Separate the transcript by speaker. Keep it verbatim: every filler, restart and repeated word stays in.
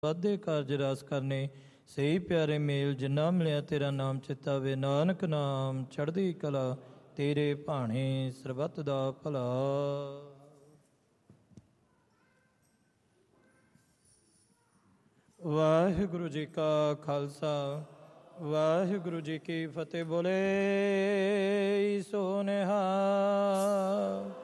Speaker 1: ਵਾਧੇ ਕਾਰਜ ਰਸ ਕਰਨੇ, ਸਹੀ ਪਿਆਰੇ ਮੇਲ ਜਿੰਨਾ ਮਿਲਿਆ ਤੇਰਾ ਨਾਮ ਚਿਤਾਵੇ। ਨਾਨਕ ਨਾਮ ਚੜ੍ਹਦੀ ਕਲਾ ਤੇਰੇ ਭਾਣੇ, ਸਰਬੱਤ ਦਾ ਭਲਾ। ਵਾਹਿਗੁਰੂ ਜੀ ਕਾ ਖਾਲਸਾ, ਵਾਹਿਗੁਰੂ ਜੀ ਕੀ ਫਤਿਹ। ਬੋਲੇ ਸੋ ਨਿਹਾਲ।